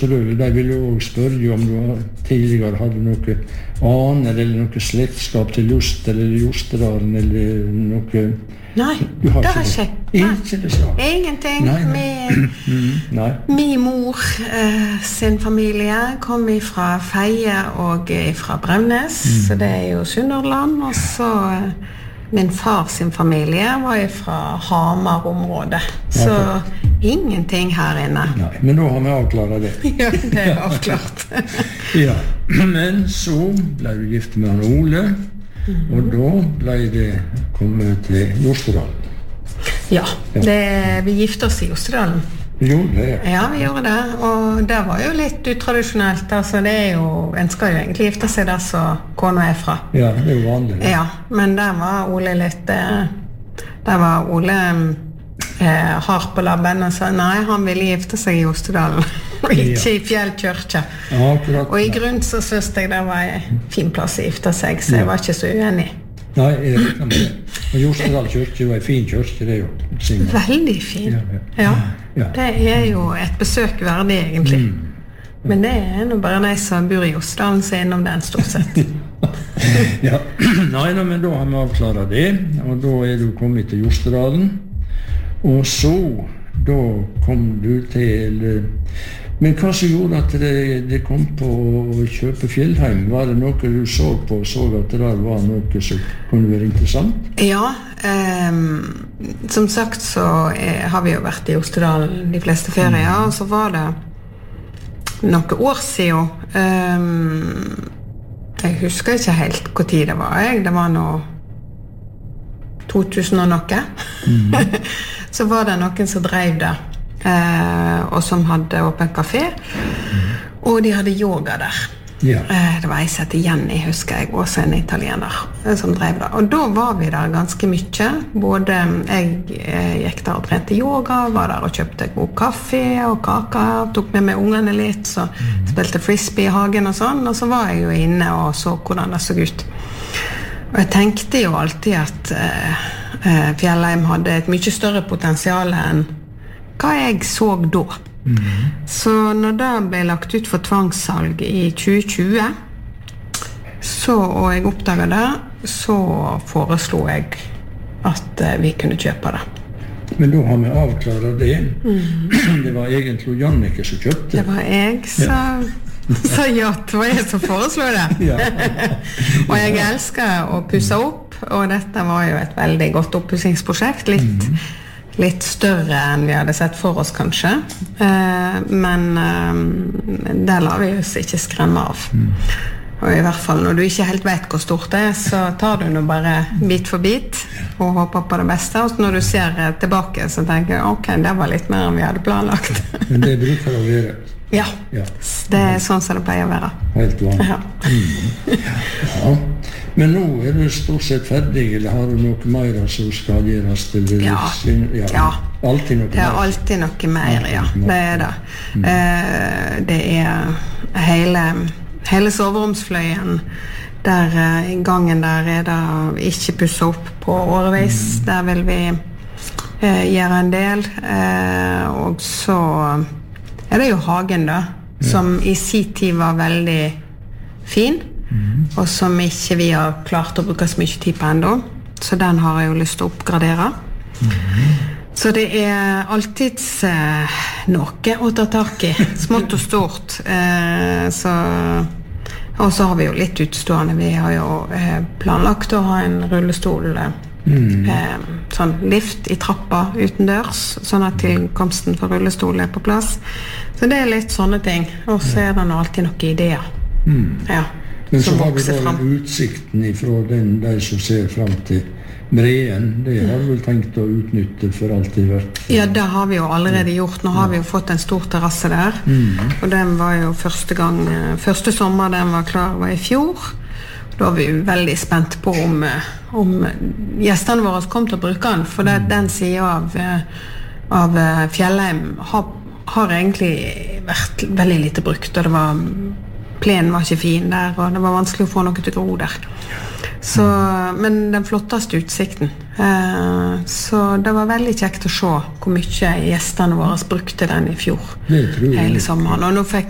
Jostedal, de ville jo spørre om du tidligere hadde noe aner eller noe slektskap til Just eller Jostedalen eller noe. Nei, det har ikke. Ikke det så. Ingenting. Min mor sin familie kom fra Feie og fra Bremnes, så det jo Sunnhordland, og så min far sin familie var fra Hamar-området, så ingenting her inne. Nei, men da har vi avklaret det. Ja, det avklart. Ja, men så ble du gift med han Ole, og da ble det kommet til Jostedalen. Ja, vi gifte oss i Jostedalen. Gjorde det? Ja, vi gjorde det, og det var jo litt utradisjonelt. Altså, det jo, en skal jo egentlig gifte seg der så kona fra. Ja, det jo vanlig. Ja, men der var Ole litt... Der var Ole hard på labben og sa nei, han ville gifte seg i Jostedalen, og ikke i Fjellkirke. Ja, og i grunn så synes jeg det var en fin plass å gifte seg, så jeg var ikke så uenig. Nei, jeg vet ikke det. Og Jostedal kyrkje var en fin kyrkje, det jo. Veldig fin. Ja. Det jo et besøk verdig, egentlig. Men det nå bare de som bor i Jostedalen, så innom den stort sett. Ja, nei, men da har vi avklaret det, og da du kommet til Jostedalen. Og så, da kom du til... Men hva som gjorde at det kom på å kjøpe Fjellheim? Var det noe du så på og så at det der var noe som kunne være interessant? Ja, som sagt så har vi jo vært i Jostedalen de fleste ferier, og så var det noen år siden. Jeg husker ikke helt hvor tid det var. Det var nå 2000 og noe. Så var det noen som drev det, og som hadde åpen kafé, og de hadde yoga der. Ja. Det var jeg sett Jenny, husker jeg, også en italiener som drev det. Og da var vi der ganske mye. Både jeg gikk der og trente yoga, var der og kjøpte god kaffe og kaka, tok med meg ungene litt, så spilte frisbee i hagen og sånn, og så var jeg jo inne og så hvordan det så ut. Og jeg tenkte jo alltid at Fjellheim hadde et mye større potensial enn hva jeg så da. Så når det ble lagt ut for tvangssalg i 2020, og jeg oppdaget det, så foreslo jeg at vi kunne kjøpe det. Men da har vi avklaret det. Det var egentlig Jannike som kjøpte. Det var jeg som... Så ja, det var jeg som foreslår det. Og jeg elsker å pusse opp, og dette var jo et veldig godt oppussingsprosjekt, litt større enn vi hadde sett for oss kanskje, men det lar vi oss ikke skremme av. Og i hvert fall når du ikke helt vet hvor stort det så tar du nå bare bit for bit og håper på det beste, og når du ser tilbake så tenker jeg, ok, det var litt mer enn vi hadde planlagt. Men det bruker å være. Ja, det sånn som det pleier å være. Helt vanlig. Ja. Men nå du stort sett ferdig, eller har du noe mer som skal gjøres til det? Ja. Alltid noe mer? Det alltid noe mer, ja. Det det. Det hele soveromsfløyen, der gangen der det ikke pusset opp på årevis. Der vil vi gjøre en del, og så... det jo hagen da, som i sin tid var veldig fin, og som ikke vi har klart å bruke så mye tid på enda. Så den har jeg jo lyst til å oppgradere. Så det alltid noe å ta tak i, smått og stort. Og så har vi jo litt utstående. Vi har jo planlagt å ha en rullestol, sånn lift i trappa utendørs, sånn at tilkomsten for rullestol på plass. Så det litt sånne ting. Og så det nå alltid noen ideer. Ja, men så har du da utsikten ifra de som ser frem til Breen. Det har du vel tenkt å utnytte for alltid vært? Ja, det har vi jo allerede gjort. Nå har vi jo fått en stor terrasse der. Og den var jo første sommer den var klar var i fjor. Da var vi jo veldig spent på om gjestene våre kom til å bruke den, for den siden av Fjellheim har egentlig vært veldig lite brukt, og plenen var ikke fin der, og det var vanskelig å få noe til å gro der. Så, men den flotteste utsikten. Så det var veldig kjekt å se hvor mye gjestene våre brukte den i fjor. Hele sommeren. Og nå fikk